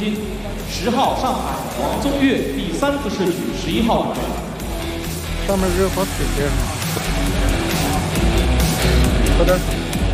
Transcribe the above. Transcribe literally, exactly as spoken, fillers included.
军，十号上海王宗岳第三次试举十一号板。 上面热好使劲，喝点水。